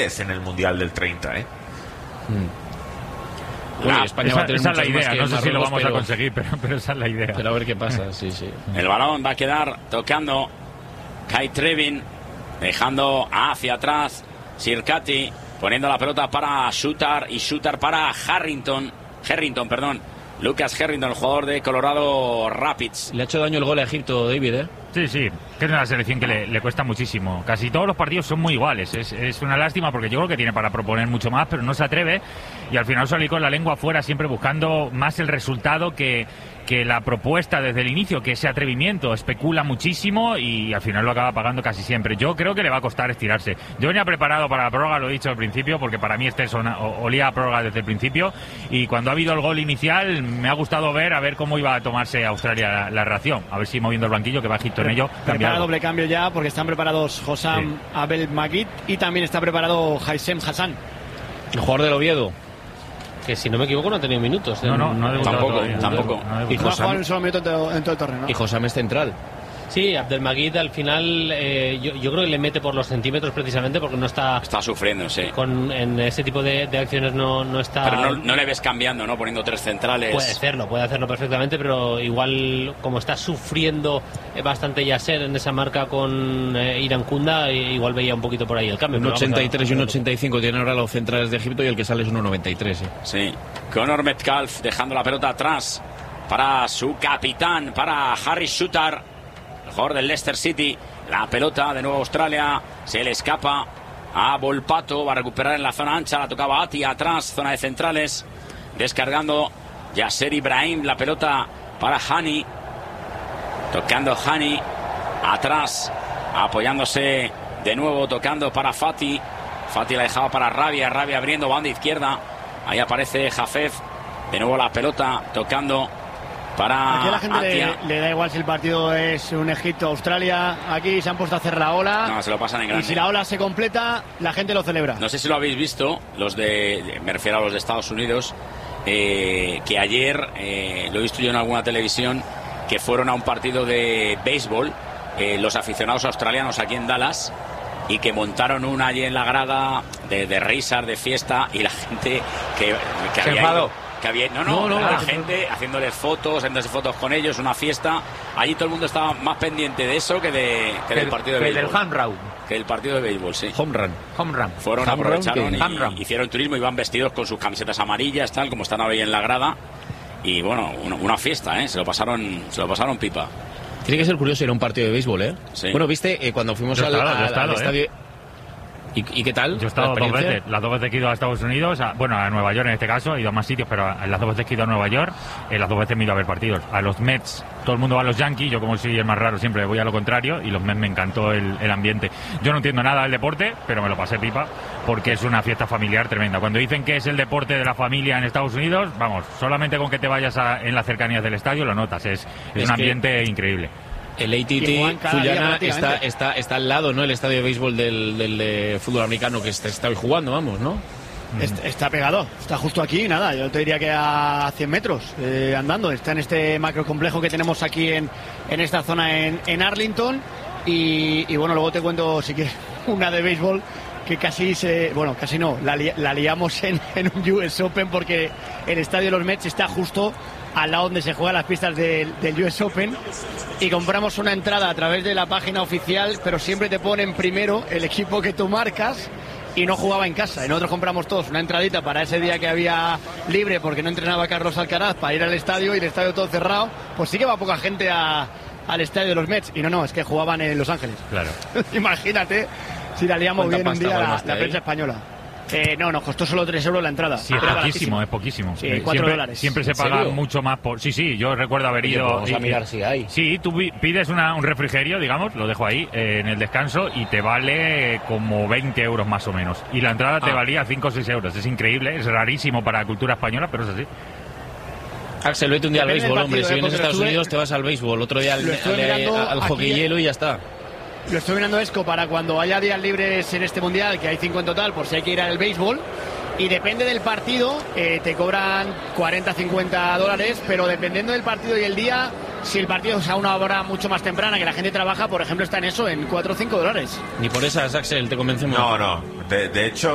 10 en el Mundial del 30, ¿eh? Bueno, España va a tener esa es la idea, no sé si lo vamos pero a conseguir, pero esa es la idea. Pero a ver qué pasa, sí. El balón va a quedar tocando Kai Trevin, dejando hacia atrás Sirkati, poniendo la pelota para Shooter y Shooter para Harrington, Lucas Harrington, el jugador de Colorado Rapids. Le ha hecho daño el gol a Egipto, David, ¿eh? Sí, que es una selección que le cuesta muchísimo. Casi todos los partidos son muy iguales. Es una lástima porque yo creo que tiene para proponer mucho más, pero no se atreve. Y al final sale con la lengua afuera, siempre buscando más el resultado que la propuesta desde el inicio, que ese atrevimiento. Especula muchísimo y al final lo acaba pagando casi siempre. Yo creo que le va a costar estirarse. Yo venía preparado para la prórroga, lo he dicho al principio, porque para mí olía a prórroga desde el principio. Y cuando ha habido el gol inicial, me ha gustado ver cómo iba a tomarse Australia la reacción. A ver si moviendo el banquillo, que va Egipto en ello. Prepara doble cambio ya, porque están preparados Hossam Abel Magid y también está preparado Haisem Hassan. El jugador del Oviedo, que si no me equivoco no ha tenido minutos. No ha debutado tampoco. Y No ha jugado un solo minuto en todo el torneo, ¿no? Y Hossam es central. Sí, Abdelmagid al final yo creo que le mete por los centímetros precisamente porque no está sufriendo, sí. En ese tipo de acciones no está. Pero no le ves cambiando, ¿no? Poniendo tres centrales. Puede hacerlo perfectamente, pero igual como está sufriendo bastante Yasser en esa marca con Irankunda, igual veía un poquito por ahí el cambio. Un 83 y un 85 tienen ahora los centrales de Egipto y el que sale es un 93. Sí. Conor Metcalf dejando la pelota atrás para su capitán, para Harry Shooter, el jugador del Leicester City. La pelota de nuevo Australia, se le escapa a Volpato, va a recuperar en la zona ancha, la tocaba Ati atrás, zona de centrales, descargando Yasser Ibrahim, la pelota para Hani, tocando Hani atrás, apoyándose de nuevo, tocando para Fati la dejaba para Rabia abriendo banda izquierda, ahí aparece Jafef, de nuevo la pelota, tocando para aquí a la gente le da igual si el partido es un Egipto-Australia. Aquí se han puesto a hacer la ola. No, se lo pasan en grande. Y si la ola se completa, la gente lo celebra. No sé si lo habéis visto, me refiero a los de Estados Unidos, que ayer, lo he visto yo en alguna televisión, que fueron a un partido de béisbol, los aficionados australianos aquí en Dallas, y que montaron una allí en la grada de risas, de fiesta, y la gente que se había enfadó. ido, la gente haciéndoles fotos con ellos, una fiesta. Allí todo el mundo estaba más pendiente de eso que del partido de béisbol. Del home run. Que el partido de béisbol, sí. Home run. Fueron, aprovecharon y hicieron turismo, iban vestidos con sus camisetas amarillas, tal como están ahí en la grada. Y bueno, una fiesta, se lo pasaron pipa. Tiene que ser curioso ir a un partido de béisbol, ¿eh? Sí. Bueno, viste, cuando fuimos al estadio... ¿Y qué tal? Yo he estado dos veces, las dos veces que he ido a Estados Unidos, a Nueva York en este caso, he ido a más sitios, pero las dos veces que he ido a Nueva York, las dos veces me he ido a ver partidos. A los Mets, todo el mundo va a los Yankees, yo como soy el más raro siempre voy a lo contrario, y los Mets me encantó el ambiente. Yo no entiendo nada del deporte, pero me lo pasé pipa, porque es una fiesta familiar tremenda. Cuando dicen que es el deporte de la familia en Estados Unidos, vamos, solamente con que te vayas en las cercanías del estadio lo notas, es un ambiente increíble. El AT&T Fullana está al lado, ¿no? El estadio de béisbol del de fútbol americano que está hoy jugando, vamos, ¿no? Está pegado, está justo aquí, nada, yo te diría que a 100 metros andando. Está en este macrocomplejo que tenemos aquí en esta zona en Arlington. Y bueno, luego te cuento, si quieres, una de béisbol que casi la liamos en un US Open, porque el estadio de los Mets está justo al lado donde se juegan las pistas del US Open, y compramos una entrada a través de la página oficial, pero siempre te ponen primero el equipo que tú marcas, y no jugaba en casa. Y nosotros compramos todos una entradita para ese día que había libre, porque no entrenaba Carlos Alcaraz, para ir al estadio, y el estadio todo cerrado. Pues sí que va poca gente al estadio de los Mets, y no, es que jugaban en Los Ángeles. Claro. Imagínate si la liamos bien un día la prensa española. No, nos costó solo 3 euros la entrada. Sí, es poquísimo. Sí, $4. Siempre se paga mucho más por... Sí, yo recuerdo haber ido... Vamos a mirar si hay. Sí, tú pides un refrigerio, digamos, lo dejo ahí, en el descanso, y te vale como 20 euros más o menos. Y la entrada te valía 5 o 6 euros. Es increíble, es rarísimo para la cultura española, pero es así. Axel, vete un día al béisbol, hombre. Si vienes a Estados Unidos te vas al béisbol, otro día al hockey hielo y ya está. Lo estoy mirando, Esco, para cuando haya días libres en este mundial, que hay 5 en total, por si hay que ir al béisbol. Y depende del partido, te cobran $40-50, pero dependiendo del partido y el día, si el partido es a una hora mucho más temprana, que la gente trabaja, por ejemplo, está en $4 o $5. Ni por esas, Axel, te convencemos. No. De hecho...